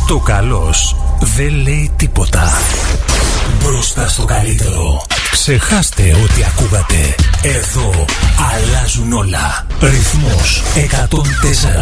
Το καλός δεν λέει τίποτα. Μπροστά στο καλύτερο. Ξεχάστε ό,τι ακούγατε. Εδώ αλλάζουν όλα. Ρυθμός 104,9.